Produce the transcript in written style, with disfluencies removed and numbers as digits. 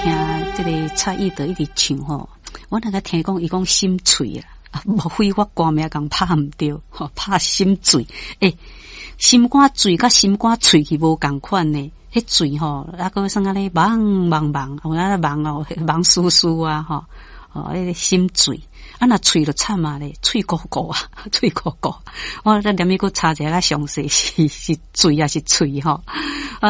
听这个蔡依德一直唱吼，我那个听讲伊讲心碎啊，莫非我歌名讲拍唔对，吼拍心碎，心肝醉甲心肝喙去无共款呢。迄醉吼，那个啥个咧，忙，有那忙哦，忙叔叔啊，吼，迄个心醉，啊那喙就惨啊咧，喙鼓鼓啊，喙鼓鼓，我再连伊个查一下较详细是醉还是喙吼。